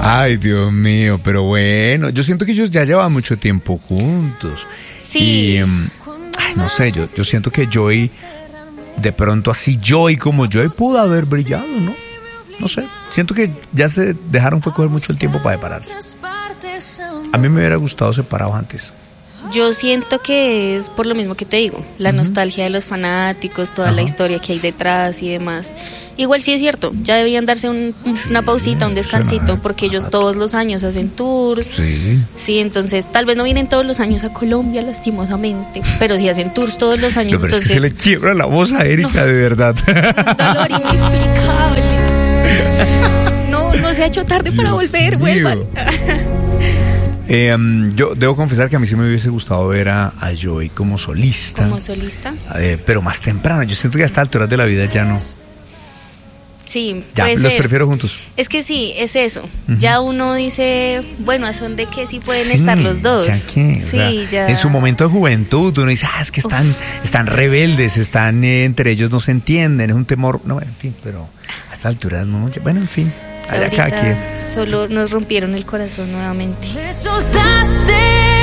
Ay, Dios mío, pero bueno, yo siento que ellos ya llevan mucho tiempo juntos. Sí. Y, ay, no sé, yo siento que Joey, de pronto así Joey como Joey pudo haber brillado, ¿no? No sé, siento que ya se dejaron fue coger mucho el tiempo para separarse. A mí me hubiera gustado separados antes. Yo siento que es por lo mismo que te digo, la nostalgia de los fanáticos, toda la historia que hay detrás y demás. Igual sí es cierto, ya debían darse una pausita, un descansito, porque ellos todos los años hacen tours. Sí, entonces tal vez no vienen todos los años a Colombia, lastimosamente, pero sí hacen tours todos los años. No, pero entonces, es que se le quiebra la voz a Erika, de verdad. Un dolor inexplicable. No se ha hecho tarde para volver, vuelvan. Yo debo confesar que a mí sí me hubiese gustado ver a Joey como solista. ¿Como solista? Pero más temprano. Yo siento que a estas alturas de la vida ya no. Sí, ya puede los ser. Prefiero juntos. Es que sí, es eso. Ya uno dice, bueno, ¿a son de qué sí pueden estar los dos? ¿Ya qué? Sí, o sea, ya. En su momento de juventud uno dice, es que están rebeldes, están entre ellos no se entienden, es un temor. No, en fin, pero a estas alturas no. Bueno, en fin. Allá cada quien. Solo nos rompieron el corazón nuevamente. Me soltaste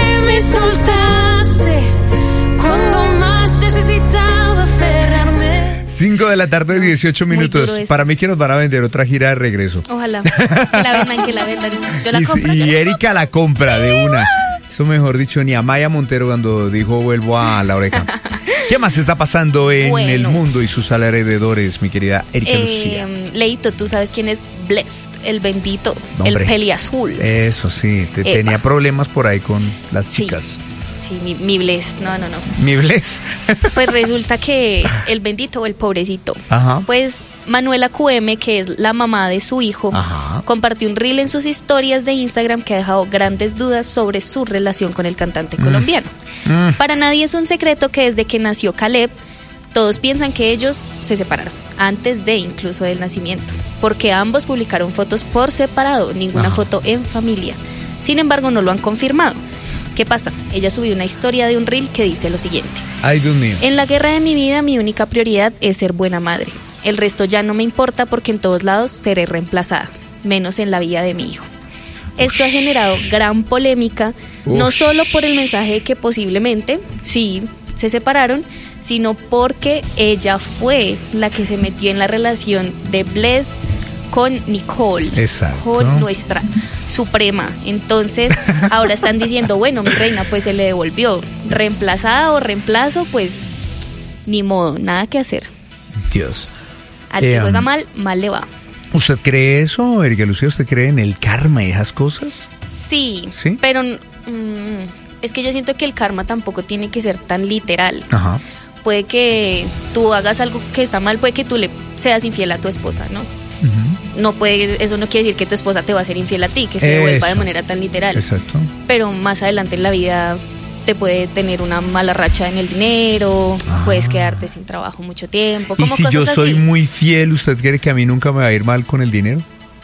cuando más necesitaba aferrarme. 5 de la tarde, 18 minutos. Para mí que nos van a vender otra gira de regreso. Ojalá. Que la vendan. Yo la compro. Y Erika la compra de una. Eso mejor dicho, ni a Maya Montero cuando dijo vuelvo a la oreja. ¿Qué más está pasando en el mundo y sus alrededores, mi querida Erika Lucía? Leito, ¿tú sabes quién es Blessed? El bendito, el peliazul. Eso sí, tenía problemas por ahí con las chicas. Sí, mi Bless, no. ¿Mi Bless? Pues resulta que el bendito o el pobrecito, ajá, pues Manuela QM, que es la mamá de su hijo, ajá, compartió un reel en sus historias de Instagram que ha dejado grandes dudas sobre su relación con el cantante colombiano. Para nadie es un secreto que desde que nació Caleb, todos piensan que ellos se separaron, antes de incluso del nacimiento, porque ambos publicaron fotos por separado, ninguna foto en familia. Sin embargo, no lo han confirmado. ¿Qué pasa? Ella subió una historia de un reel que dice lo siguiente. Ay, Dios mío. En la guerra de mi vida, mi única prioridad es ser buena madre. El resto ya no me importa porque en todos lados seré reemplazada, menos en la vida de mi hijo. Esto ha generado gran polémica, no solo por el mensaje de que posiblemente, sí, se separaron, sino porque ella fue la que se metió en la relación de Blessed con Nicole. Exacto. Con nuestra suprema. Entonces, ahora están diciendo, bueno, mi reina, pues se le devolvió. Reemplazada o reemplazo, pues ni modo, nada que hacer. Dios. Al que juega mal, mal le va. ¿Usted cree eso, Erika Lucía? ¿Usted cree en el karma y esas cosas? Sí, pero es que yo siento que el karma tampoco tiene que ser tan literal. Ajá. Puede que tú hagas algo que está mal, puede que tú le seas infiel a tu esposa, ¿no? No puede, eso no quiere decir que tu esposa te va a ser infiel a ti, que se devuelva de manera tan literal. Exacto. Pero más adelante en la vida te puede tener una mala racha en el dinero, puedes quedarte sin trabajo mucho tiempo, como ¿y si cosas yo soy así? muy fiel, usted cree que a mí nunca me va a ir mal con el dinero?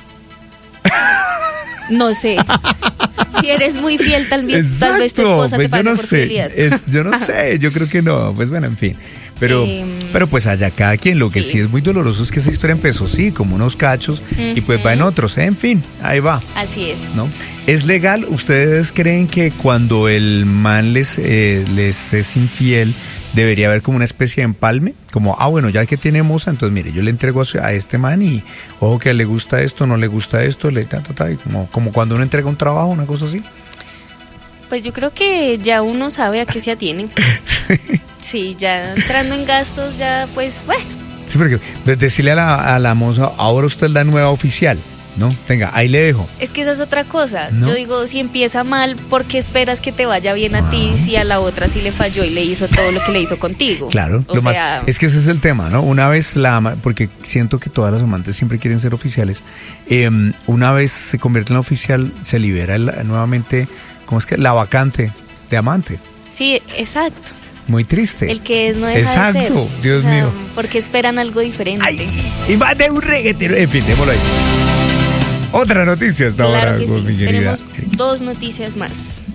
No sé. Si eres muy fiel, tal vez tu esposa pues te pague por fidelidad. Yo no sé, yo creo que no. Pues bueno, en fin. Pero pues allá cada quien. Lo que sí es muy doloroso es que esa historia empezó, sí, como unos cachos, y pues va en otros. En fin, ahí va. Así es. ¿No? ¿Es legal? ¿Ustedes creen que cuando el man les es infiel, debería haber como una especie de empalme? Como, bueno, ya que tenemos, entonces mire, yo le entrego a este man y, ojo, que le gusta esto, no le gusta esto, como cuando uno entrega un trabajo, una cosa así. Pues yo creo que ya uno sabe a qué se atiene. Sí, ya entrando en gastos, ya pues, bueno. Sí, porque decirle a la moza, ahora usted es la nueva oficial, ¿no? Venga, ahí le dejo. Es que esa es otra cosa. ¿No? Yo digo, si empieza mal, ¿por qué esperas que te vaya bien a ti si a la otra sí le falló y le hizo todo lo que le hizo contigo? Claro, es que ese es el tema, ¿no? Una vez porque siento que todas las amantes siempre quieren ser oficiales, una vez se convierte en la oficial, se libera nuevamente, ¿cómo es que? La vacante de amante. Sí, exacto. Muy triste. El que es no deja exacto, de ser. Dios mío. Porque esperan algo diferente. Ay, y más de un reggaetero. En fin, démoslo ahí. Otra noticia hasta ahora, que sí. mi querida. Tenemos dos noticias más.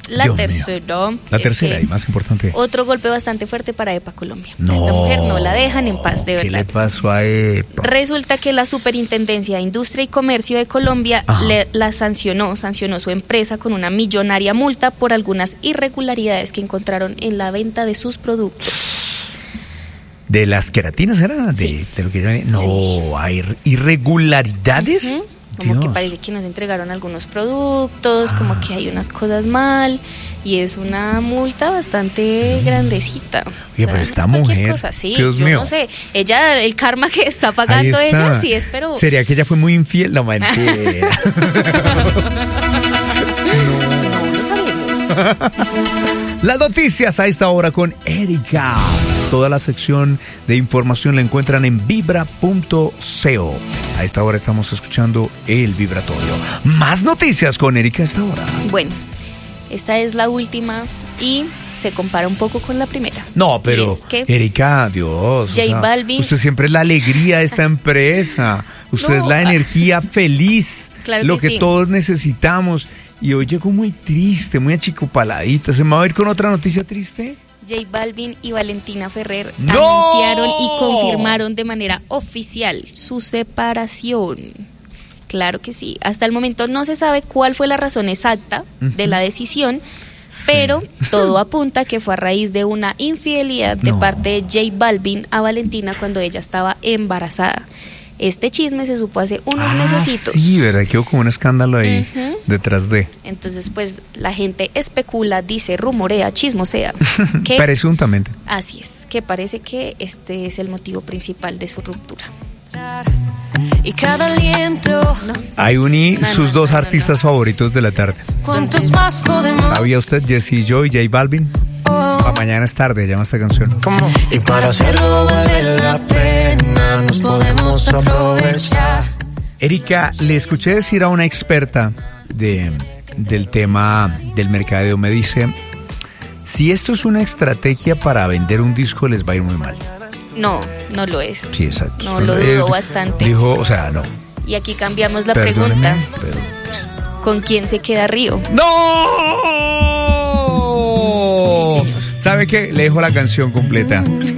La Dios mío. tercera. La es tercera que y más importante. otro golpe bastante fuerte para EPA Colombia. No. Esta mujer no la dejan en paz, de ¿Qué le verdad. pasó a EPA? Resulta que la Superintendencia de Industria y Comercio de Colombia Ajá. la sancionó su empresa con una millonaria multa por algunas irregularidades que encontraron en la venta de sus productos. ¿De las queratinas era? Sí. De lo que yo... No, Sí. hay irregularidades. Ujú. Como Dios. que parece que nos entregaron algunos productos, como que hay unas cosas mal, y es una multa bastante grandecita. Oye, pero no esta es cualquier mujer, cosa. Sí, Dios yo mío. no sé, ella, el karma que está Ahí pagando está. ella, sí es, pero... ¿Sería que ella fue muy infiel? No, mentira. No lo sabemos. Las noticias a esta hora con Erika. Toda la sección de información la encuentran en vibra.co. A esta hora estamos escuchando El Vibratorio. Más noticias con Erika a esta hora. Bueno, esta es la última y se compara un poco con la primera. No, pero Y es que Erika, Dios. J Balvin- usted siempre es la alegría de esta empresa. Usted No. es la energía feliz. Claro lo que que sí. todos necesitamos. Y hoy llegó muy triste, muy achicopaladita. ¿Se me va a ir con otra noticia triste? J Balvin y Valentina Ferrer ¡No! anunciaron y confirmaron de manera oficial su separación. Claro que sí. Hasta el momento no se sabe cuál fue la razón exacta de la decisión, pero todo apunta que fue a raíz de una infidelidad de No. parte de J Balvin a Valentina cuando ella estaba embarazada. Este chisme se supo hace unos mesecitos. Sí, ¿verdad? Quedó como un escándalo ahí Ujú. detrás de. Entonces, pues la gente especula, dice, rumorea, chismosea, que Presuntamente. así es, que parece que este es el motivo principal de su ruptura. Y cada aliento, Ahí uní No, sus no, dos no, artistas favoritos de la tarde. ¿cuántos más podemos? ¿Sabía usted? Jessie y yo y J Balvin. Oh, Pa' mañana es tarde, llama esta canción. y para hacerlo vale la pena, nos podemos aprovechar. Erika, le escuché decir a una experta del tema del mercadeo, me dice, si esto es una estrategia para vender un disco, les va a ir muy mal. No, no lo es. Sí, exacto. No, lo dudo bastante. Dijo, o sea, no. Y aquí cambiamos la Perdóneme, pregunta. pero... ¿Con quién se queda Río? ¡No! Sí, señor. ¿Sabe qué? Le dejo la canción completa.